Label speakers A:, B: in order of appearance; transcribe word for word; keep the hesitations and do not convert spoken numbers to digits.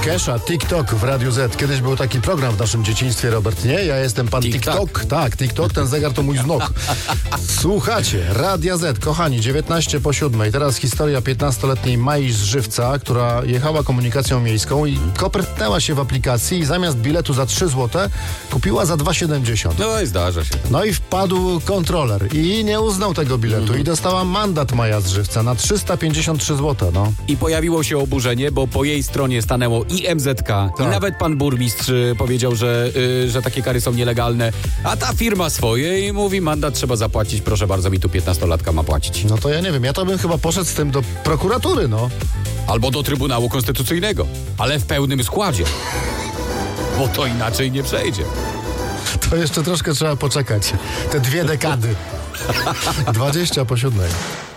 A: Kesha, TikTok w Radiu Z. Kiedyś był taki program w naszym dzieciństwie, Robert, nie? Ja jestem pan TikTok. TikTok. Tak, TikTok, ten zegar to mój znok. Słuchacie, Radia Z, kochani, dziewiętnaście po siódmej. Teraz historia piętnastoletniej Mai z Żywca, która jechała komunikacją miejską i kopertnęła się w aplikacji i zamiast biletu za trzy złote kupiła za dwa siedemdziesiąt.
B: No i zdarza się.
A: No i wpadł kontroler i nie uznał tego biletu mm-hmm. i dostała mandat Maja z Żywca na trzysta pięćdziesiąt trzy złote, no.
B: I pojawiło się oburzenie, bo po jej stronie stanęło i M Z K, tak. I nawet pan burmistrz y, powiedział, że, y, że takie kary są nielegalne, a ta firma swoje i mówi, mandat trzeba zapłacić, proszę bardzo, mi tu piętnastolatka ma płacić.
A: No to ja nie wiem, ja to bym chyba poszedł z tym do prokuratury, no.
B: Albo do Trybunału Konstytucyjnego, ale w pełnym składzie, bo to inaczej nie przejdzie.
A: To jeszcze troszkę trzeba poczekać, te dwie dekady. dwadzieścia po siódmej.